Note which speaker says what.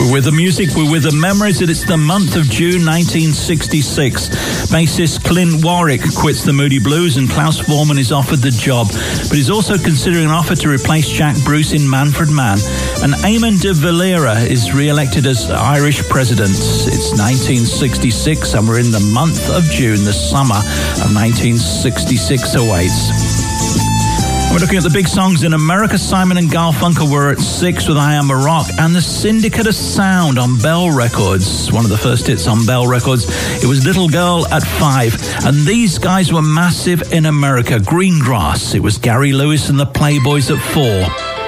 Speaker 1: We're with the music, we're with the memories, and it's the month of June 1966. Bassist Clint Warwick quits the Moody Blues and Klaus Voormann is offered the job, but he's also considering an offer to replace Jack Bruce in Manfred Mann. And Eamon de Valera is re-elected as Irish president. It's 1966 and we're in the month of June. The summer of 1966 awaits. We're looking at the big songs in America. Simon and Garfunkel were at 6 with I Am a Rock, and the Syndicate of Sound on Bell Records, one of the first hits on Bell Records. It was Little Girl at 5, and these guys were massive in America. Greengrass, it was Gary Lewis and the Playboys at 4.